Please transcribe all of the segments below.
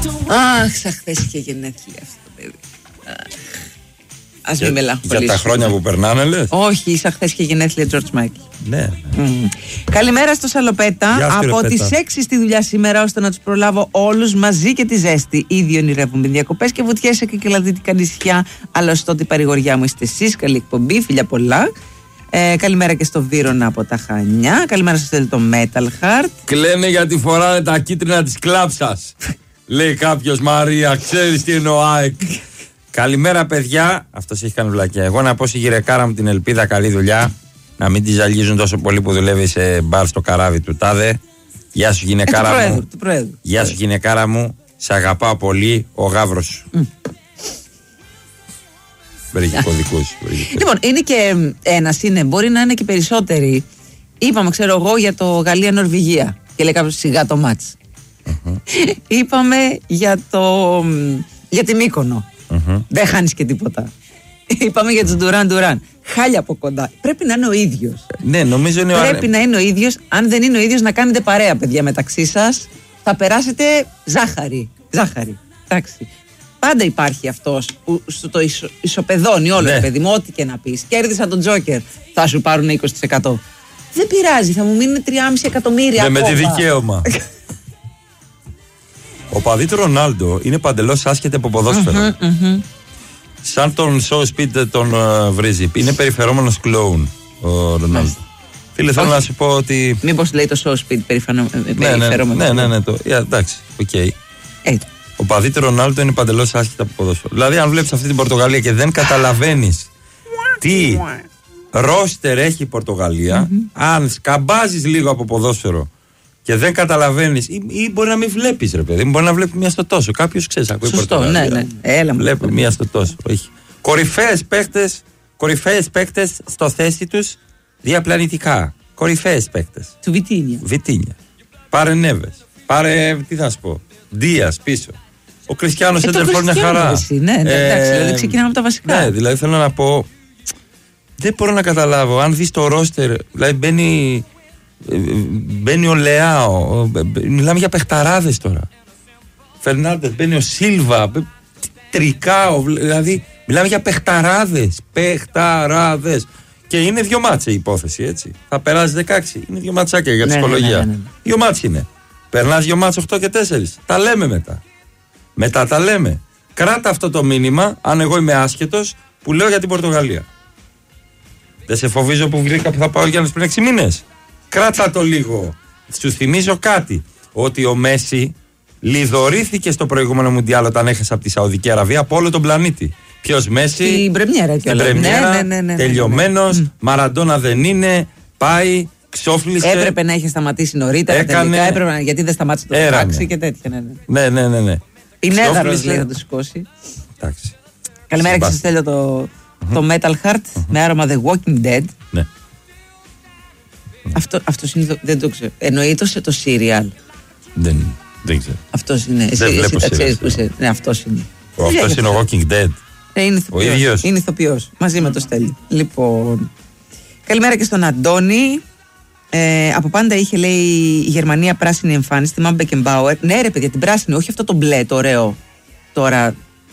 Αχ, σαν χθες είχε γενέθλια αυτό το παιδί. Ας μην μελαγχολήσουμε. Για τα χρόνια που περνάνε, λες? Όχι, σαν χθες είχε γενέθλια George Michael. Ναι. Καλημέρα στο Σαλοπέτα. Από τις 6 στη δουλειά σήμερα, ώστε να τους προλάβω όλους μαζί και τη ζέστη. Ήδη ονειρεύουμε διακοπές και βουτιές σε κυκλαδυτικά νησιά. Αλλά ωστόσο η παρηγοριά μου είστε εσείς. Καλή εκπομπή, φιλιά πολλά. Καλημέρα και στο Βύρωνα από τα Χανιά. Καλημέρα στο Στέλιο το Metal Heart. Κλαίνε γιατί φοράνε τα κίτρινα της κλάψας. Λέει κάποιος, Μαρία, ξέρεις τι εννοώ, ΑΕΚ. Καλημέρα, παιδιά. Αυτός έχει κάνει βλακιά. Εγώ να πω στη γυρεκάρα μου την ελπίδα, καλή δουλειά. Να μην τη ζαλίζουν τόσο πολύ που δουλεύει σε μπαρ στο καράβι του τάδε. Γεια σου, γυναικάρα μου. Γεια σου, γυναικάρα μου. Σε αγαπάω πολύ, ο γάβρος σου. Βρήκε κωδικούς. Λοιπόν, είναι και ένας, μπορεί να είναι και περισσότεροι. Είπαμε, ξέρω εγώ, για το Γαλλία-Νορβηγία. Και λέει κάποιος, σιγά το μάτς. Είπαμε για τη Μύκονο. Δεν χάνεις και τίποτα. Είπαμε για τους Ντουράν. Χάλια από κοντά. Πρέπει να είναι ο ίδιος. Ναι, νομίζω είναι Πρέπει να είναι ο ίδιος. Αν δεν είναι ο ίδιος, να κάνετε παρέα, παιδιά, μεταξύ σας. Θα περάσετε ζάχαρη. Εντάξει. Πάντα υπάρχει αυτός που το ισοπεδώνει όλο, το παιδί μου, ό,τι και να πεις. Κέρδισα τον Τζόκερ. Θα σου πάρουν 20%. Δεν πειράζει, θα μου μείνουν 3,5 εκατομμύρια. Ναι, με τη δικαίωμα. Ο παδί του Ρονάλντο είναι παντελώς άσχετη από ποδόσφαιρο. Σαν τον Show Speed τον βρίζει. Είναι περιφερόμενος κλόουν ο Ρονάλντο. Φίλε, θέλω να σου πω ότι. Μήπως λέει το Show Speed περιφερόμενο. Ναι, εντάξει, οκ. Ο παδί του Ρονάλντο είναι παντελώς άσχετη από ποδόσφαιρο. Δηλαδή, αν βλέπεις αυτή την Πορτογαλία και δεν καταλαβαίνεις τι ρόστερ έχει η Πορτογαλία, αν σκαμπάζεις λίγο από ποδόσφαιρο και δεν καταλαβαίνεις, ή μπορεί να μην βλέπεις, ρε παιδί, μπορεί να βλέπει μία στο τόσο. Κάποιος ξέρει, ακούει Πορτογαλία. Ναι. Έλα, βλέπει μία στο τόσο. Κορυφαίες παίκτες στο θέση τους διαπλανητικά. Κορυφαίες παίκτες. Του Βιτίνια. Πάρε Νέβες. Πάρε, τι θα σου πω, Δίας πίσω. Ο Κριστιάνος έντρεφε μια χαρά. Ναι, εντάξει, δηλαδή ξεκινάμε από τα βασικά. Ναι, δηλαδή θέλω να πω, δεν μπορώ να καταλάβω. Αν δεις το ρόστερ, δηλαδή μπαίνει ο Λεάο, μιλάμε για παιχταράδες τώρα. Φερνάντες, μπαίνει ο Σίλβα, Τρικάο, δηλαδή μιλάμε για παιχταράδες. Και είναι 2 μάτσε η υπόθεση, έτσι. Θα περάσει 16, είναι 2 ματσάκια για ψυχολογία. Ναι. 2 μάτσε είναι. Περνάς 2 μάτσε 8 και 4. Τα λέμε μετά. Μετά τα λέμε. Κράτα αυτό το μήνυμα, αν εγώ είμαι άσχετος, που λέω για την Πορτογαλία. Δεν σε φοβίζω που βρήκα που θα πάω για πριν 6 μήνες. Κράτα το λίγο. Σου θυμίζω κάτι. Ότι ο Μέση λιδωρήθηκε στο προηγούμενο Μουντιάλ όταν έχασε από τη Σαουδική Αραβία από όλο τον πλανήτη. Ποιος Μέση? Την πρεμιέρα και όλα. Ναι. Τελειωμένος. Μαραντόνα δεν είναι. Πάει. Ξόφλησε. Έπρεπε να είχε σταματήσει νωρίτερα. Τελικά έπρεπε, γιατί δεν σταμάτησε το τάξη και τέτοια. Ναι. Είναι έδαρος, λέει, θα το σηκώσει. Εντάξει. Καλημέρα και σας στέλνω το Metal Heart με άρωμα The Walking Dead. Ναι. Αυτός είναι, δεν το ξέρω. Εννοείται το serial. Δεν ξέρω. Αυτός είναι. Εσύ τα ξέρεις που είσαι. Ναι, αυτός είναι. Αυτός είναι ο Walking Dead. Ο ίδιος. Είναι ηθοποιός. Μαζί με το Στέλι. Λοιπόν. Καλημέρα και στον Αντώνη. Από πάντα είχε, λέει, η Γερμανία πράσινη εμφάνιση. Θυμάμαι Μπεκενμπάουερ. Ναι, ρε παιδιά, την πράσινη, όχι αυτό το μπλε, το ωραίο. Τώρα.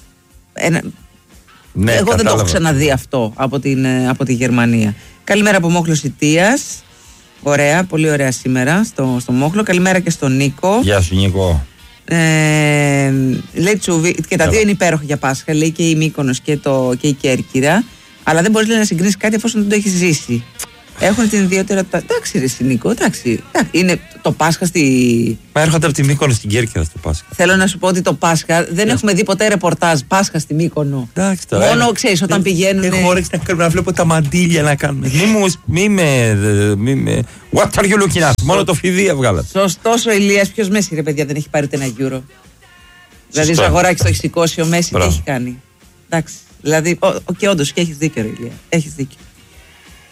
Ναι, εγώ δεν το έχω ξαναδεί αυτό από τη Γερμανία. Καλημέρα από Μόχλο Ιτίας. Ωραία, πολύ ωραία σήμερα στο Μόχλο. Καλημέρα και στον Νίκο. Γεια σου, Νίκο. Λέει Τσούβι, και τα δύο είναι υπέροχα για Πάσχα. Λέει και η Μύκονος και η Κέρκυρα. Αλλά δεν μπορείς, λέει, να συγκρίνεις κάτι εφόσον δεν το έχεις ζήσει. Έχουν την ιδιαιτερότητα. Εντάξει, ρε Νίκο, εντάξει. Είναι το Πάσχα στη. Μα έρχονται από τη Μύκονο στην Κέρκυρα στο Πάσχα. Θέλω να σου πω ότι το Πάσχα δεν έχουμε δει ποτέ ρεπορτάζ Πάσχα στη Μύκονο. Εντάξει τώρα. Μόνο ξέρεις όταν πηγαίνουν. Έχω όρεξη να βλέπω τα μαντήλια να κάνουμε. Μη με. What are you looking at? Μόνο το φιδί βγάλατε. Σωστός ο Ηλίας, ποιος Μέση, ρε παιδιά, δεν έχει πάρει ούτε ένα €. Δηλαδή ο Ζαγοράκης το έχει σηκώσει, ο Μέση τι έχει κάνει. Εντάξει. Δηλαδή, και όντως και έχεις δίκιο, ρε Ηλία. Έχεις δίκιο.